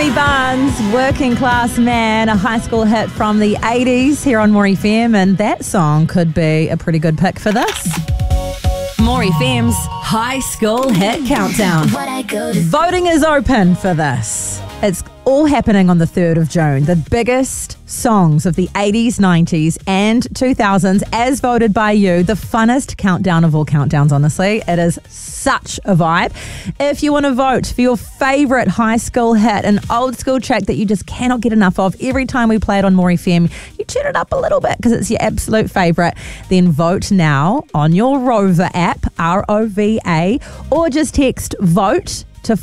Billy Barnes, Working Class Man, a high school hit from the 80s here on More FM, and that song could be a pretty good pick for this. More FM's High School Hit Countdown. Voting is open for this. It's all happening on the 3rd of June. The biggest songs of the 80s, 90s and 2000s as voted by you. The funnest countdown of all countdowns, honestly. It is such a vibe. If you want to vote for your favourite high school hit, an old school track that you just cannot get enough of, every time we play it on More FM, you tune it up a little bit because it's your absolute favourite, then vote now on your Rova app, ROVA, or just text VOTE to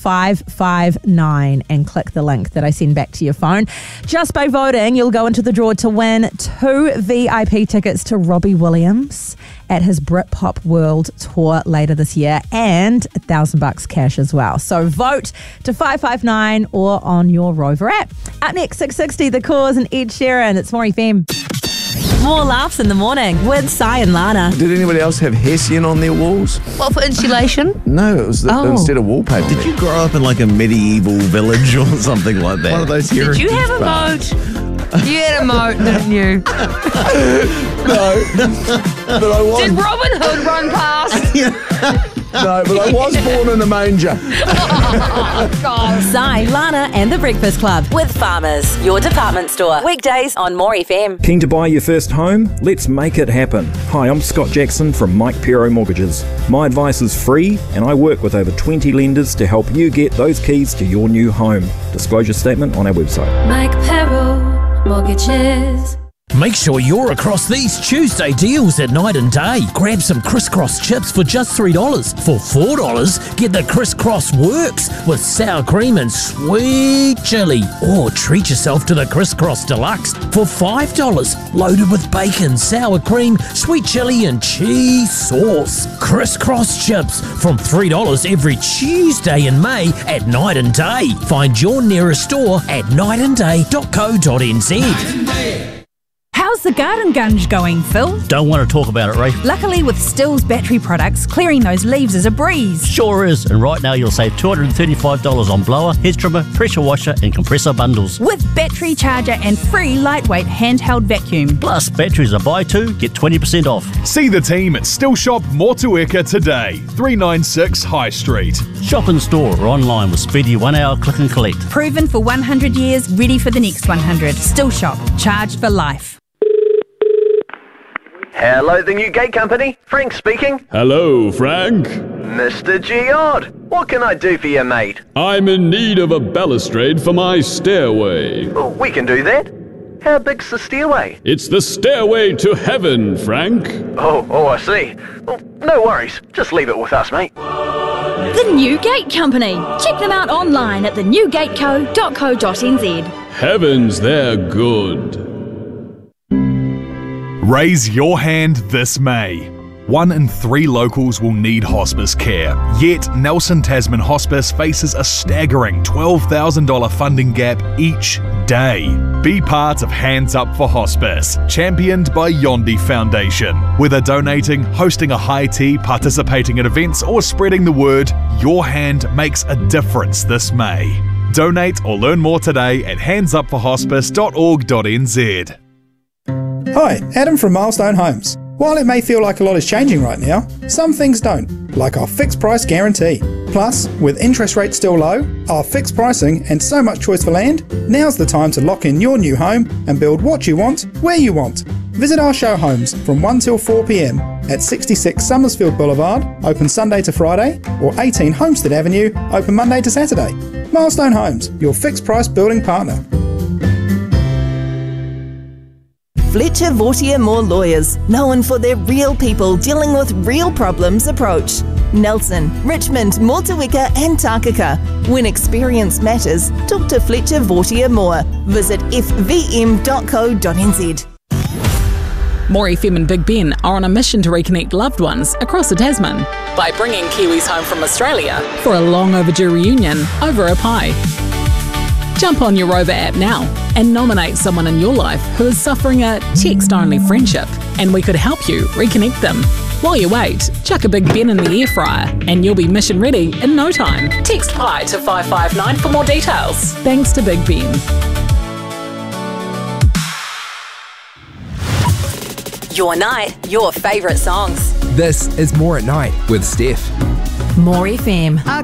559 and click the link that I send back to your phone. Just by voting, you'll go into the draw to win 2 VIP tickets to Robbie Williams at his Britpop World Tour later this year and $1,000 cash as well. So vote to 559 or on your Rover app. Up next, 660, The Cause and Ed Sheeran. It's More FM. More laughs in the morning with Sai and Lana. Did anybody else have Hessian on their walls? What, for insulation? No, it was instead of wallpaper. Did you grow up in like a medieval village or something like that? One of those Did you have a moat? You had a moat, didn't you? No, but I was. Did Robin Hood run past? No, but I was born in a manger. Oh, God. Sai, Lana and The Breakfast Club with Farmers, your department store. Weekdays on More FM. Keen to buy your first home? Let's make it happen. Hi, I'm Scott Jackson from Mike Pero Mortgages. My advice is free and I work with over 20 lenders to help you get those keys to your new home. Disclosure statement on our website. Mike Pero Mortgages. Make sure you're across these Tuesday deals at Night and Day. Grab some crisscross chips for just $3. For $4, get the crisscross works with sour cream and sweet chili. Or treat yourself to the crisscross deluxe for $5, loaded with bacon, sour cream, sweet chili and cheese sauce. Crisscross chips from $3 every Tuesday in May at Night and Day. Find your nearest store at nightandday.co.nz. How's the garden gunge going, Phil? Don't want to talk about it, Ray. Luckily, with Still's battery products, clearing those leaves is a breeze. Sure is. And right now you'll save $235 on blower, hedge trimmer, pressure washer and compressor bundles. With battery charger and free lightweight handheld vacuum. Plus, batteries are buy two, get 20% off. See the team at Still Shop Motueka today, 396 High Street. Shop in store or online with speedy 1 hour click and collect. Proven for 100 years, ready for the next 100. Still Shop, charged for life. Hello, the New Gate Company. Frank speaking. Hello, Frank. Mr. Giard, what can I do for you, mate? I'm in need of a balustrade for my stairway. Oh, we can do that. How big's the stairway? It's the stairway to heaven, Frank. Oh, I see. Well, no worries. Just leave it with us, mate. The New Gate Company. Check them out online at thenewgateco.co.nz. Heavens, they're good. Raise your hand this May. 1 in 3 locals will need hospice care. Yet, Nelson Tasman Hospice faces a staggering $12,000 funding gap each day. Be part of Hands Up for Hospice, championed by Yondi Foundation. Whether donating, hosting a high tea, participating in events, or spreading the word, your hand makes a difference this May. Donate or learn more today at handsupforhospice.org.nz. Hi, Adam from Milestone Homes. While it may feel like a lot is changing right now, some things don't, like our fixed price guarantee. Plus, with interest rates still low, our fixed pricing and so much choice for land, now's the time to lock in your new home and build what you want, where you want. Visit our show homes from 1 till 4 p.m. at 66 Summersfield Boulevard, open Sunday to Friday, or 18 Homestead Avenue, open Monday to Saturday. Milestone Homes, your fixed price building partner. Fletcher Vautier Moore Lawyers, known for their real people dealing with real problems approach. Nelson, Richmond, Motueka and Takaka. When experience matters, talk to Fletcher Vautier Moore. Visit fvm.co.nz. More FM and Big Ben are on a mission to reconnect loved ones across the Tasman by bringing Kiwis home from Australia for a long overdue reunion over a pie. Jump on your Rover app now and nominate someone in your life who is suffering a text-only friendship, and we could help you reconnect them. While you wait, chuck a Big Ben in the air fryer and you'll be mission ready in no time. Text PIE to 559 for more details. Thanks to Big Ben. Your night, your favourite songs. This is More at Night with Steph. More FM.